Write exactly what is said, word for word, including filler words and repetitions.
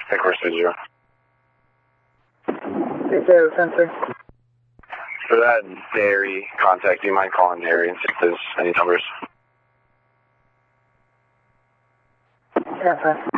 Of course I do. Take care of the sensor. For that dairy contact, do you mind calling dairy and see if there's any numbers? Yeah, fine.